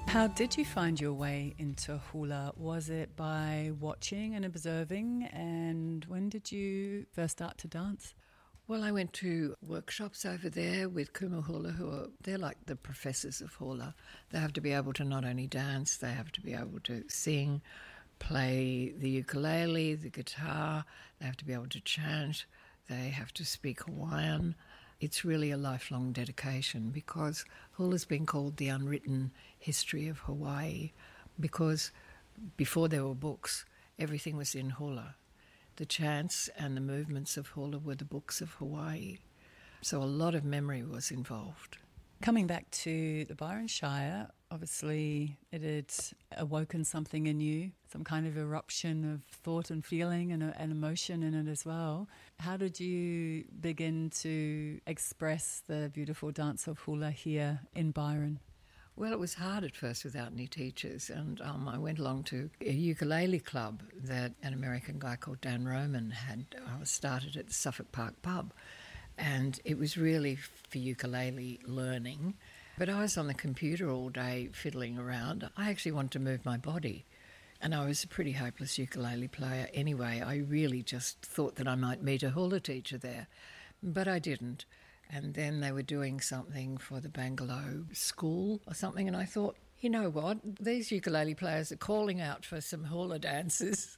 How did you find your way into hula? Was it by watching and observing? And when did you first start to dance? Well, I went to workshops over there with Kumu Hula, they're like the professors of hula. They have to be able to not only dance, they have to be able to sing, play the ukulele, the guitar, they have to be able to chant, they have to speak Hawaiian. It's really a lifelong dedication because hula's been called the unwritten history of Hawaii because before there were books, everything was in hula. The chants and the movements of hula were the books of Hawaii. So a lot of memory was involved. Coming back to the Byron Shire, obviously it had awoken something in you, some kind of eruption of thought and feeling and emotion in it as well. How did you begin to express the beautiful dance of hula here in Byron? Well, it was hard at first without any teachers, and I went along to a ukulele club that an American guy called Dan Roman had started at the Suffolk Park pub, and it was really for ukulele learning. But I was on the computer all day fiddling around. I actually wanted to move my body, and I was a pretty hopeless ukulele player anyway. I really just thought that I might meet a hula teacher there, but I didn't. And then they were doing something for the Bangalow school or something, and I thought, you know what, these ukulele players are calling out for some hula dancers.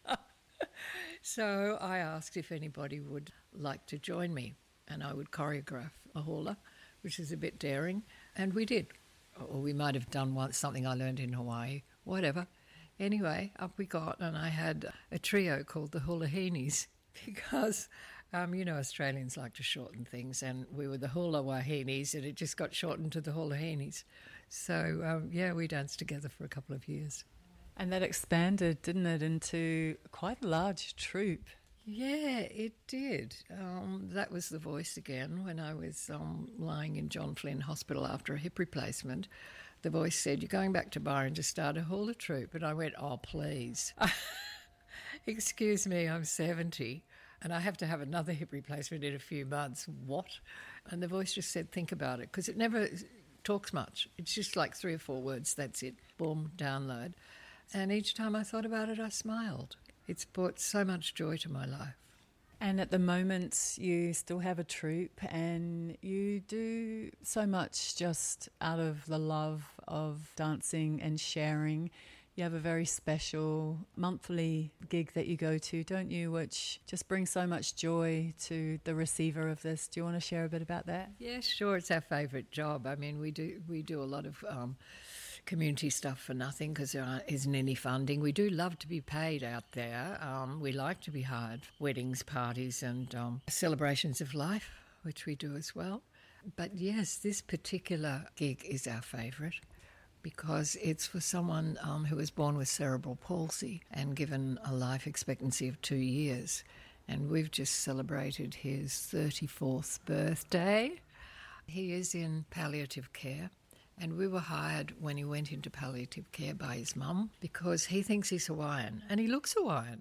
So I asked if anybody would like to join me, and I would choreograph a hula, which is a bit daring, and we did. Or we might have done something I learned in Hawaii, whatever. Anyway, up we got, and I had a trio called the Hula Heenies because... Australians like to shorten things, and we were the Hula Wahinis, and it just got shortened to the Hula Heenies. So, we danced together for a couple of years. And that expanded, didn't it, into quite a large troupe? Yeah, it did. That was the voice again. When I was lying in John Flynn Hospital after a hip replacement, the voice said, "You're going back to Byron to start a hula troupe." And I went, "Oh, please." Excuse me, I'm 70 and I have to have another hip replacement in a few months. What? And the voice just said, think about it, because it never talks much. It's just like 3 or 4 words, that's it. Boom, download. And each time I thought about it, I smiled. It's brought so much joy to my life. And at the moment, you still have a troupe and you do so much just out of the love of dancing and sharing. You have a very special monthly gig that you go to, don't you, which just brings so much joy to the receiver of this. Do you want to share a bit about that? Yeah, sure. It's our favourite job. I mean, we do a lot of community stuff for nothing because there isn't any funding. We do love to be paid out there. We like to be hired for weddings, parties and celebrations of life, which we do as well. But yes, this particular gig is our favourite, because it's for someone who was born with cerebral palsy and given a life expectancy of 2 years. And we've just celebrated his 34th birthday. He is in palliative care, and we were hired when he went into palliative care by his mum because he thinks he's Hawaiian, and he looks Hawaiian.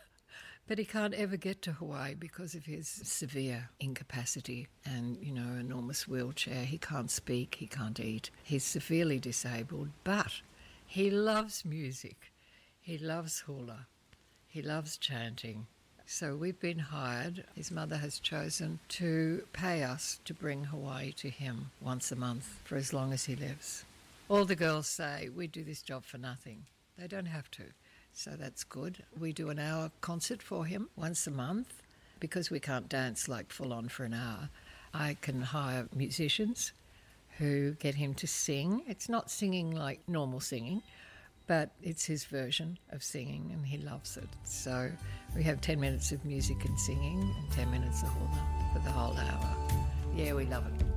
But he can't ever get to Hawaii because of his severe incapacity and, enormous wheelchair. He can't speak, he can't eat. He's severely disabled, but he loves music. He loves hula. He loves chanting. So we've been hired. His mother has chosen to pay us to bring Hawaii to him once a month for as long as he lives. All the girls say, we do this job for nothing. They don't have to. So that's good. We do an hour concert for him once a month. Because we can't dance like full on for an hour, I can hire musicians who get him to sing. It's not singing like normal singing, but it's his version of singing and he loves it. So we have 10 minutes of music and singing and 10 minutes of hula for the whole hour. Yeah, we love it.